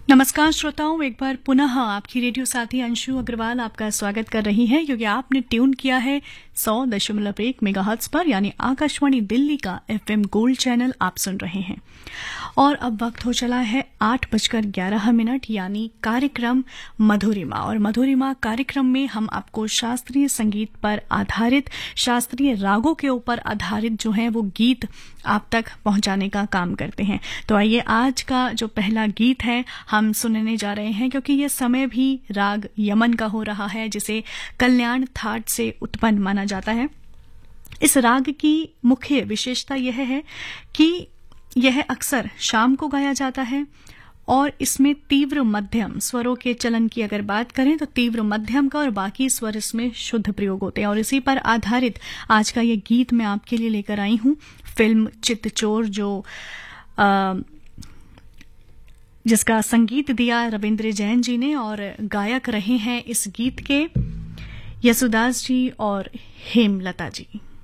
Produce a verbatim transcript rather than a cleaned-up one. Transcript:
नमस्कार श्रोताओं, एक बार पुनः आपकी रेडियो साथी अंशु अग्रवाल आपका स्वागत कर रही है क्योंकि आपने ट्यून किया है सौ दशमलव एक मेगाहर्ट्ज पर, यानी आकाशवाणी दिल्ली का एफएम गोल्ड चैनल आप सुन रहे हैं। और अब वक्त हो चला है आठ बजकर ग्यारह मिनट, यानी कार्यक्रम मधुरिमा। और मधुरिमा कार्यक्रम में हम आपको शास्त्रीय संगीत पर आधारित, शास्त्रीय रागों के ऊपर आधारित जो है वो गीत आप तक पहुंचाने का काम करते हैं। तो आइए आज का जो पहला गीत है हम सुनने जा रहे हैं, क्योंकि ये समय भी राग यमन का हो रहा है, जिसे कल्याण थाट से उत्पन्न माना जाता है। इस राग की मुख्य विशेषता यह है कि यह अक्सर शाम को गाया जाता है और इसमें तीव्र मध्यम स्वरों के चलन की अगर बात करें तो तीव्र मध्यम का और बाकी स्वर इसमें शुद्ध प्रयोग होते हैं। और इसी पर आधारित आज का ये गीत मैं आपके लिए लेकर आई हूं। फिल्म चित्तचोर, जो आ, जिसका संगीत दिया रविंद्र जैन जी ने, और गायक रहे हैं इस गीत के यसुदास जी और हेमलता जी।